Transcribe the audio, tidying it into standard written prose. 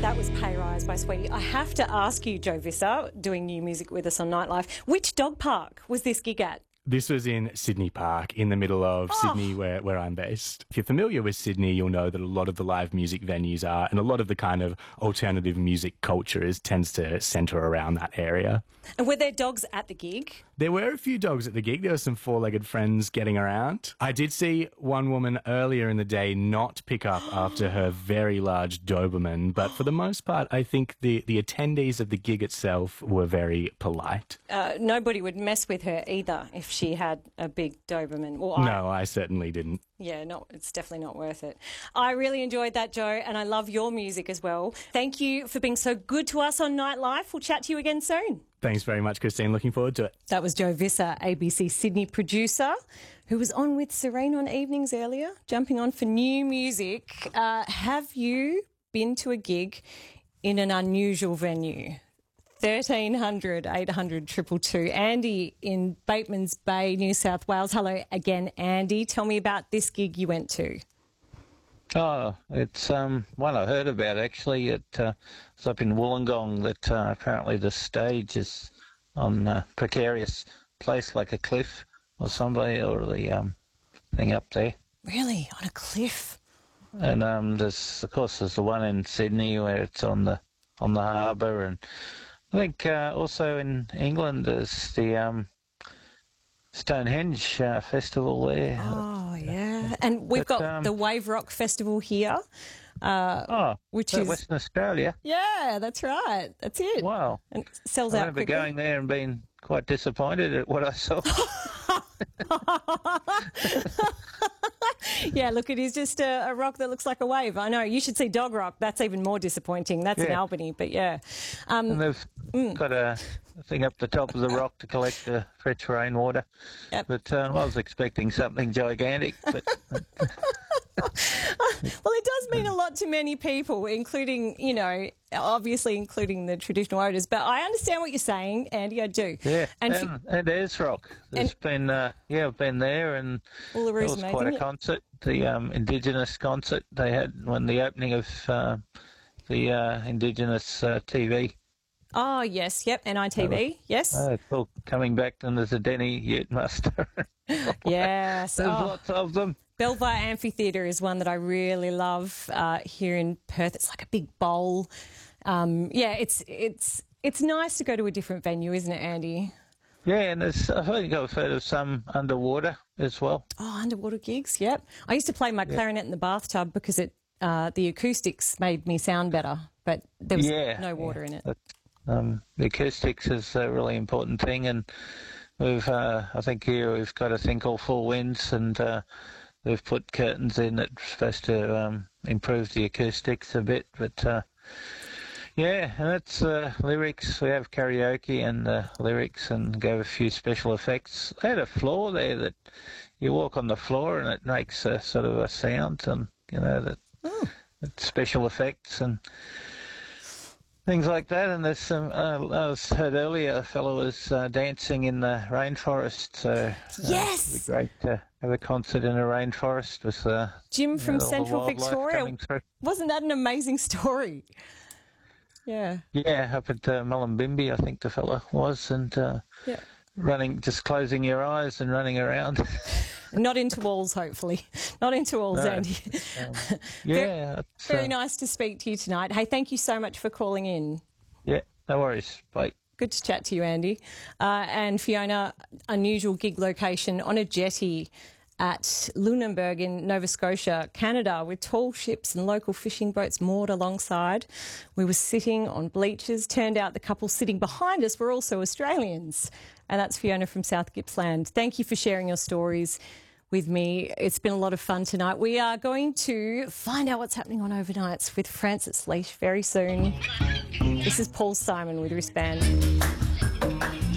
That was Pay Rise by Sweetie. I have to ask you, Joe Visser, doing new music with us on Nightlife, which dog park was this gig at? This was in Sydney Park, in the middle of Sydney, where I'm based. If you're familiar with Sydney, you'll know that a lot of the live music venues are, and a lot of the kind of alternative music culture tends to centre around that area. And were there dogs at the gig? There were a few dogs at the gig. There were some four-legged friends getting around. I did see one woman earlier in the day not pick up after her very large Doberman, but for the most part, I think the attendees of the gig itself were very polite. Nobody would mess with her either if she had a big Doberman. Well, No, I certainly didn't. Yeah, it's definitely not worth it. I really enjoyed that, Joe, and I love your music as well. Thank you for being so good to us on Nightlife. We'll chat to you again soon. Thanks very much, Christine. Looking forward to it. That was Joe Visser, ABC Sydney producer, who was on with Serene on Evenings earlier, jumping on for new music. Have you been to a gig in an unusual venue? 1300 800 222. Andy in Bateman's Bay, New South Wales. Hello again, Andy. Tell me about this gig you went to. Oh, it's one I heard about actually. It's up in Wollongong that apparently the stage is on a precarious place like a cliff or somebody, or the thing up there. Really? On a cliff? And there's the one in Sydney where it's on the harbour, and I think also in England there's the Stonehenge festival there. Oh, yeah. And we've got the Wave Rock Festival here, which is Western Australia. Yeah, that's right. That's it. Wow. And it sells I out remember quickly. going there and being quite disappointed at what I saw. Yeah, look, it is just a rock that looks like a wave. I know. You should see Dog Rock. That's even more disappointing. That's in Albany, but yeah. And they've got a thing up the top of the rock to collect the fresh rainwater. Yep. But I was expecting something gigantic. But Well, it does mean a lot to many people, including, obviously including the traditional owners. But I understand what you're saying, Andy, I do. yeah, And and Ayers Rock. There's been, I've been there, and Uluru it was amazing, quite a yeah. concert. The Indigenous concert they had when the opening of the Indigenous TV. Oh, yes, yep, NITV, yes. It's all coming back, and there's a Denny Ute Muster. Yes. There's lots of them. Belvoir Amphitheatre is one that I really love here in Perth. It's like a big bowl. It's nice to go to a different venue, isn't it, Andy? Yeah, and I think I've heard of some underwater as well. Oh, underwater gigs, yep. I used to play my clarinet in the bathtub because the acoustics made me sound better, but there was no water in it. But, the acoustics is a really important thing, and we've I think here we've got a thing called Four Winds, and we've put curtains in that's supposed to improve the acoustics a bit. But and that's lyrics. We have karaoke and lyrics, and go a few special effects. They had a floor there that you walk on the floor and it makes a sort of a sound, and that special effects and things like that. And there's some, I was heard earlier, a fellow was dancing in the rainforest. So Yes! it'd be great to have a concert in a rainforest with Jim from all the Central wildlife Victoria. coming through. Wasn't that an amazing story? Yeah. Yeah, up at Mullumbimby, I think the fellow was, and running, just closing your eyes and running around. Not into walls, hopefully. Not into walls, No. Andy. Very nice to speak to you tonight. Hey, thank you so much for calling in. Yeah, no worries. Bye. Good to chat to you, Andy. And Fiona, unusual gig location on a jetty at Lunenburg in Nova Scotia, Canada, with tall ships and local fishing boats moored alongside. We were sitting on bleachers. Turned out the couple sitting behind us were also Australians. And that's Fiona from South Gippsland. Thank you for sharing your stories with me. It's been a lot of fun tonight. We are going to find out what's happening on overnights with Francis Leach very soon. This is Paul Simon with Wristband.